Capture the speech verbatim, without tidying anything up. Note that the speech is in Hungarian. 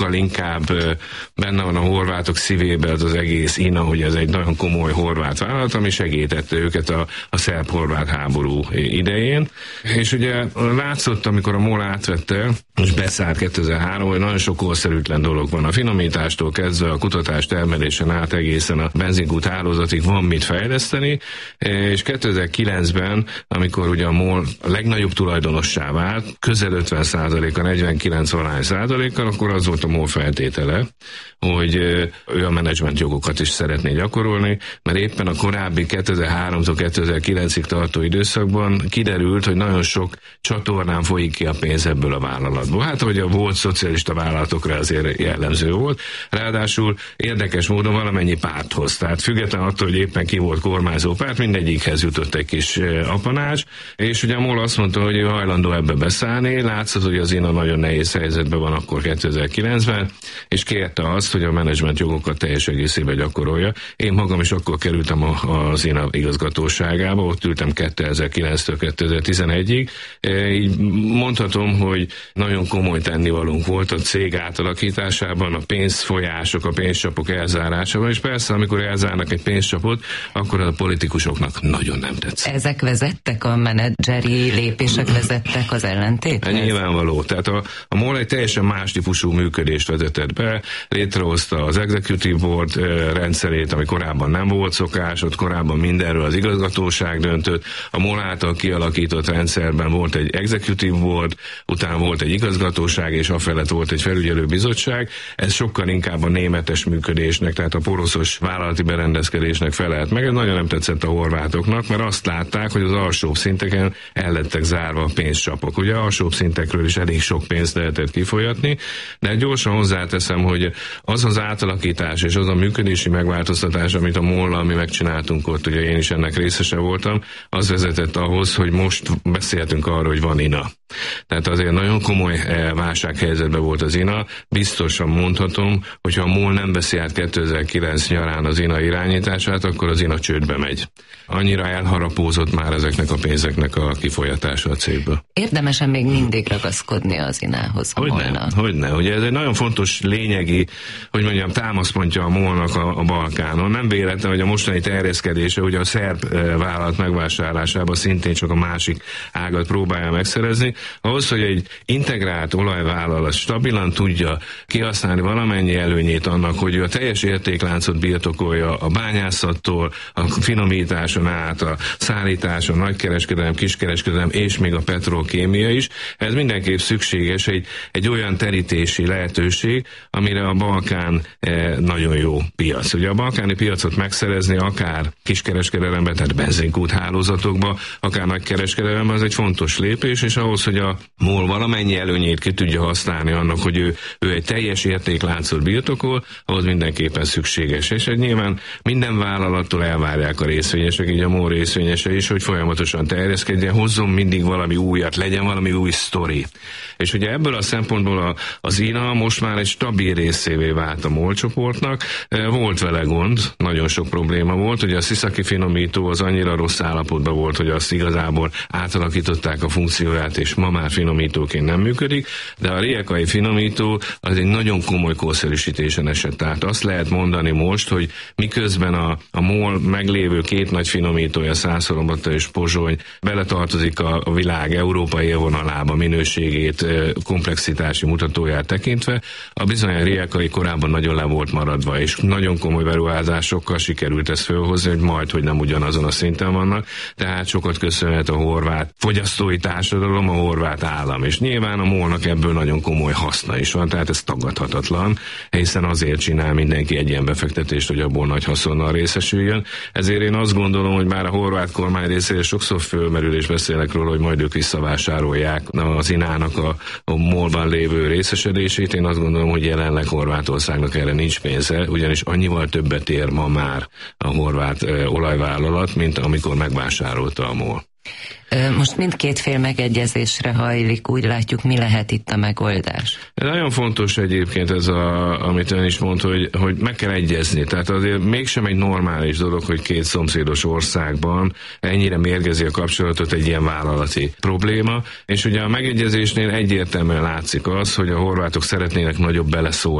sokkal inkább benne van a horvátok szívében az, az egész INA, hogy ez egy nagyon komoly horvát vállalat, ami segítette őket a, a szerb-horvát háború idején. És ugye látszott, amikor a MOL átvette, és beszállt kétezer-három, hogy nagyon sok korszerűtlen dolog van. A finomítástól kezdve a kutatás termelésen át egészen a benzinkút hálózatig van mit fejleszteni, és kétezer-kilencben, amikor ugye a MOL a legnagyobb tulajdonossá vált, közel ötven százaléka, negyvenkilenc valány százalékkal, akkor az volt a MOL feltétele, hogy ő a menedzsment jogokat is szeretné gyakorolni, mert éppen a korábbi kétezer-háromtól kétezer-kilencig tartó időszakban kiderült, hogy nagyon sok csatornán folyik ki a pénz ebből a vállalatból. Hát, hogy a volt szocialista vállalatokra azért jellemző volt. Ráadásul érdekes módon valamennyi párthoz. Tehát független attól, hogy éppen ki volt kormányzó párt, mindegyikhez jutott egy kis apanás, és ugye a MOL azt mondta, hogy ő hajlandó ebbe beszállni. Látszott, hogy az INA nagyon nehéz helyzetben van akkor kétezer-kilencben, és kérte azt, hogy a menedzsment jogokat teljes egészében gyakorolja. Én magam is akkor kerültem az INA igazgatóságába, ott ültem kétezer-kilenctől kétezer-tizenegyig. Így mondhatom, hogy nagyon komoly tennivalónk volt a cég átalakításában, a pénzfolyások, a pénzcsapok elzárásában, és persze, amikor elzárnak egy pénzcsapot, akkor a politikusoknak nagyon nem tetszik. Ezek vezettek, a menedzseri lépések vezettek az ellentéthez? Nyilvánvaló. Tehát a, a MOL egy teljesen más típusú működést vezetett be, létrehozta az Executive Board rendszerét, ami korábban nem volt szokás, ott korábban mindenről az igazgatóság döntött. A MOL által kialakított rendszerben volt egy Executive Board, utána volt egy igazgatóság, és afelett volt egy felügyelőbizottság. Ez sokkal inkább a németes működésnek, tehát a poroszos vállalati berendezkedésnek felelt meg. Ez nagyon nem tetszett a horvátoknak, mert azt látták, hogy az alsóbb szinteken el lettek zárva a pénzcsapok. Ugye alsóbb szintekről is elég sok pénzt lehetett kifolyatni, de gyorsan hozzáteszem, hogy az az átalakítás és az a működési megváltoztatás, amit a MOL-lal mi megcsináltunk ott, ugye én is ennek részese voltam, az vezetett ahhoz, hogy most beszéltünk arról, hogy van INA. Tehát azért nagyon komoly válsághelyzetben volt az INA. Biztosan mondhatom, hogyha a MOL nem veszi át kétezer-kilenc nyarán az INA irányítását, akkor az INA csődbe megy. Annyira elharapózott már ezeknek a pénzeknek a kifolyatása a cégből. Érdemesen még mindig ragaszkodni az INA-hoz a MOL-nak. Hogyne, ugye ez egy nagyon fontos lényegi, hogy mondjam, támaszpontja a MOL-nak a, a Balkánon. Nem véletlen, hogy a mostani terjeszkedése, ugye a szerb vállalat megvásárlásában szintén csak a másik ágat próbálja megszerezni. Ahhoz, hogy egy integrált olajvállalat stabilan tudja kihasználni valamennyi előnyét annak, hogy a teljes értékláncot birtokolja a bányászattól, a finomításon át, a szállításon, nagykereskedelem, kiskereskedelem és még a petrokémia is. Ez mindenképp szükséges egy, egy olyan terítési lehetőség, amire a Balkán eh, nagyon jó piac. Ugye a balkáni piacot megszerezni akár kiskereskedelemben, tehát benzinkút hálózatokba, akár nagykereskedelemben, az egy fontos lépés, és ahhoz, hogy a MOL valamennyi előnyét ki tudja használni annak, hogy ő, ő egy teljes értékláncot birtokol, ahhoz mindenképpen szükséges. És egy nyilván minden vállalattól elvárják a részvényesek, így a MOL részvényese is, hogy folyamatosan terjeszkedjen, hozzon mindig valami újat, legyen valami új sztori. És ugye ebből a szempontból a, az INA most már egy stabil részévé vált a MOL csoportnak. Volt vele gond, nagyon sok probléma volt, ugye a sziszaki finomító az annyira rossz állapotban volt, hogy azt igazából átalakították a funkcióját, és ma már finomítóként nem működik, de a rijekai finomító az egy nagyon komoly korszerűsítésen esett. Tehát azt lehet mondani most, hogy miközben a, a MOL meglévő két nagy finomítója, Szászorombatta és Pozsony beletartozik a, a világ európai élvonalába minőségét, komplexitási mutatóját tekintve, a bizony a rijekai korábban nagyon le volt maradva, és nagyon komoly beruházásokkal sikerült ezt fölhozni, hogy majd, hogy nem ugyanazon a szinten vannak, tehát sokat köszönhet a horvát fogyasztói társadalom, a horvát állam, és nyilván a MOL-nak ebből nagyon komoly haszna is van, tehát ez tagadhatatlan, hiszen azért csinál mindenki egy ilyen befektetést, hogy abból nagy haszonnal részesüljön. Ezért én azt gondolom, hogy már a horvát kormány részére sokszor fölmerül, és beszélek róla, hogy majd ők visszavásárolják az inának a, a MOL-ban lévő részesedését. Én azt gondolom, hogy jelenleg Horvátországnak erre nincs pénze, ugyanis annyival többet ér ma már a horvát e, olajvállalat, mint amikor megvásárolta a MOL. Most mindkét fél megegyezésre hajlik, úgy látjuk, mi lehet itt a megoldás? Nagyon fontos egyébként ez, a, amit ön is mondta, hogy, hogy meg kell egyezni. Tehát azért mégsem egy normális dolog, hogy két szomszédos országban ennyire mérgezi a kapcsolatot egy ilyen vállalati probléma, és ugye a megegyezésnél egyértelműen látszik az, hogy a horvátok szeretnének nagyobb beleszólást